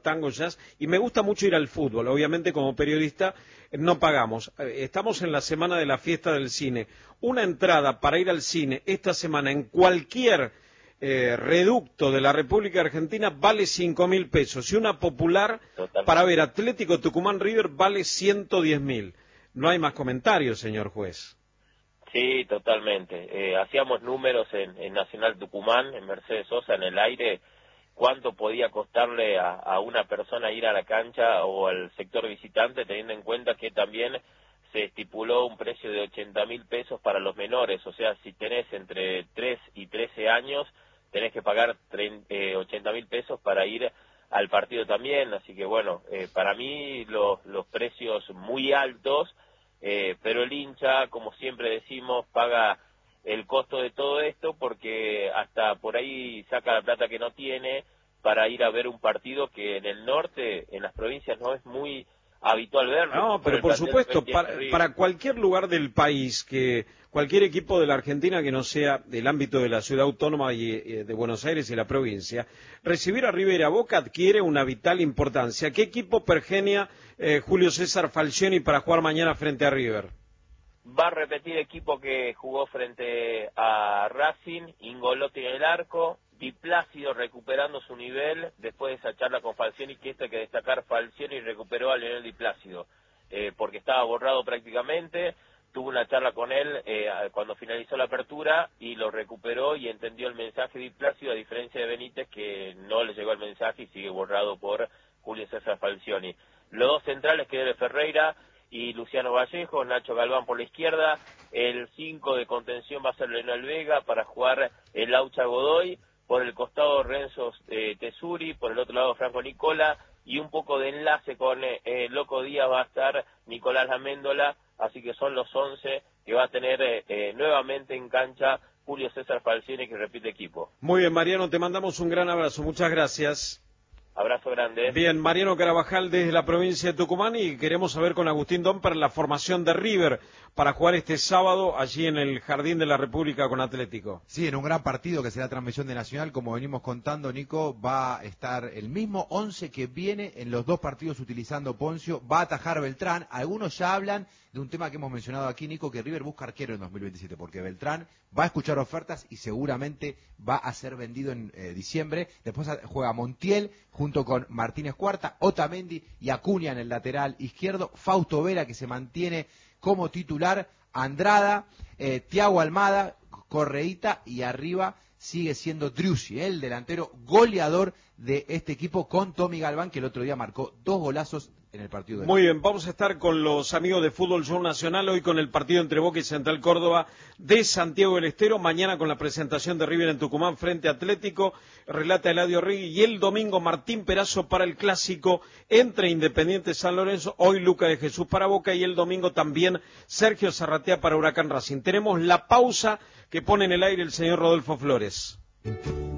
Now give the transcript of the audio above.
tango, jazz, y me gusta mucho ir al fútbol. Obviamente, como periodista, no pagamos. Estamos en la semana de la fiesta del cine. Una entrada para ir al cine esta semana en cualquier reducto de la República Argentina vale 5.000 pesos. Y una popular para ver Atlético Tucumán River vale 110.000. No hay más comentarios, señor juez. Sí, totalmente. Hacíamos números en Nacional Tucumán, en Mercedes Sosa, en el aire, cuánto podía costarle a una persona ir a la cancha o al sector visitante, teniendo en cuenta que también se estipuló un precio de 80.000 pesos para los menores. O sea, si tenés entre 3 y 13 años, tenés que pagar 80.000 pesos para ir al partido también. Así que bueno, para mí los precios muy altos, pero el hincha, como siempre decimos, paga el costo de todo esto porque hasta por ahí saca la plata que no tiene para ir a ver un partido que en el norte, en las provincias, no es muy habitual verlo. No, pero por supuesto, para cualquier lugar del país, que cualquier equipo de la Argentina que no sea del ámbito de la ciudad autónoma y de Buenos Aires y la provincia, recibir a River y a Boca adquiere una vital importancia. ¿Qué equipo pergenia Julio César Falcioni para jugar mañana frente a River? Va a repetir equipo que jugó frente a Racing, Ingolotti en el arco, Di Plácido recuperando su nivel después de esa charla con Falcioni, que esto hay que destacar, Falcioni recuperó a Leonel Di Plácido, porque estaba borrado prácticamente, tuvo una charla con él cuando finalizó la apertura y lo recuperó y entendió el mensaje de Di Plácido, a diferencia de Benítez, que no le llegó el mensaje y sigue borrado por Julio César Falcioni. Los dos centrales, que es Ferreira y Luciano Vallejo, Nacho Galván por la izquierda, el 5 de contención va a ser Leonel Vega para jugar el Laucha Godoy, por el costado Renzo Tesuri, por el otro lado Franco Nicola, y un poco de enlace con Loco Díaz va a estar Nicolás Laméndola, así que son los 11 que va a tener nuevamente en cancha Julio César Falcioni, que repite equipo. Muy bien, Mariano, te mandamos un gran abrazo, muchas gracias. Abrazo grande. Bien, Mariano Carabajal desde la provincia de Tucumán, y queremos saber con Agustín Domper la formación de River para jugar este sábado allí en el Jardín de la República con Atlético. Sí, en un gran partido que será transmisión de Nacional, como venimos contando, Nico, va a estar el mismo 11 que viene en los dos partidos utilizando Poncio, va a atajar Beltrán. Algunos ya hablan de un tema que hemos mencionado aquí, Nico, que River busca arquero en 2027, porque Beltrán va a escuchar ofertas y seguramente va a ser vendido en diciembre. Después juega Montiel junto con Martínez Cuarta, Otamendi y Acuña en el lateral izquierdo, Fausto Vera, que se mantiene como titular, Andrada, Thiago Almada, Correíta, y arriba sigue siendo Driussi, el delantero goleador de este equipo, con Tommy Galván, que el otro día marcó 2 golazos en el partido de... Muy bien, vamos a estar con los amigos de Fútbol Show Nacional hoy con el partido entre Boca y Central Córdoba de Santiago del Estero, mañana con la presentación de River en Tucumán frente a Atlético, relata Eladio Rigui, y el domingo Martín Perazo para el clásico entre Independiente San Lorenzo, hoy Luca de Jesús para Boca, y el domingo también Sergio Zarratea para Huracán Racing. Tenemos la pausa que pone en el aire el señor Rodolfo Flores.